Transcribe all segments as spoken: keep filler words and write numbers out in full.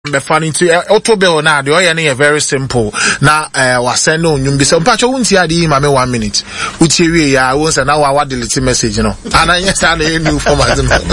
be funny to Autobill now, the oil very simple. Now, uh, was send on you be some patch of unti adi ma me one minute. Which we I was an hour what delete message, you know. And I yes I new format.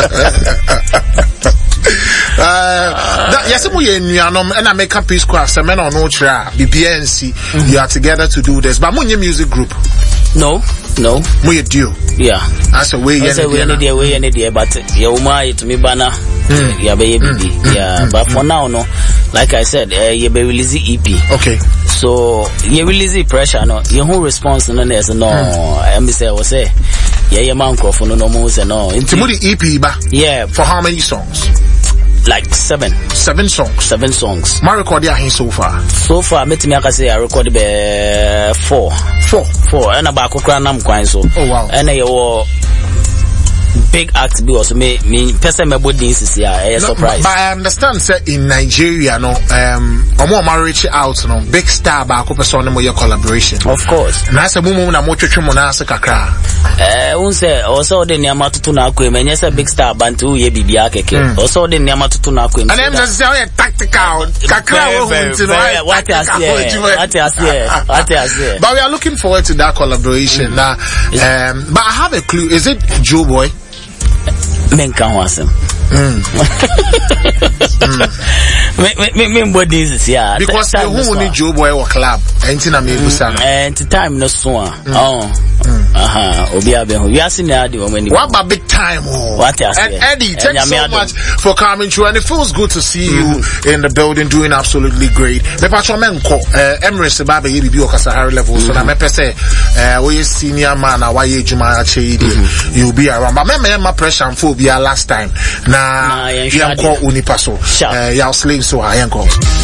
Uh, yes, we and I make a peace craft, men on no tra, B B N C, you are together to do this. But when your music group? No, no. We do. Yeah. That's a way, that's a way, any day, way, any day, but you might to me banner. Yeah, baby. Yeah, but for now, no. Like I said, uh, you be release E P. Okay. So, you release pressure, no. Your whole response, no, there's no. I'm say, I will say, yeah, your man call for no, no more, no. Into the E P, ba? Yeah. For how many songs? Like seven. Seven songs. Seven songs. My record here so far. So far, me to me I can say I recorded be four. Four. Four. And about kukra nam kwan so. Oh wow. And I was big act be also me me person me body is here a surprise. But I understand say in Nigeria no um omo ma reach out no big star ba ko person no your collaboration. Of course. Na say mumu na mo twetwe mo na ase kakra. Eh un say also de niam atutu na akwe me nyesa big star bantu ye bibia keke. Also de niam atutu na akwe. And them just say tactical kakra wo hunti no. What is here? What is here? What is here? But we are looking forward to that collaboration. Now um but I have a clue. Is it Joe Boy? Men can was him. Me me body is yeah. Because the who need Joe Boy or club. Ain't na me busa. And time no so. Oh. Aha. Obi abeho. We are seeing the woman. What about big time? Oh. What else? And Eddie, thanks so much for coming through, and it feels good to see you in the building doing absolutely great. Me patcho menko Emirates Baba ye bi okasa high level, so na me pese eh we senior man na why juma ache you be around. But me me pressure and phobia last time. Na yanko unipaso. Eh ya slave so ayanko.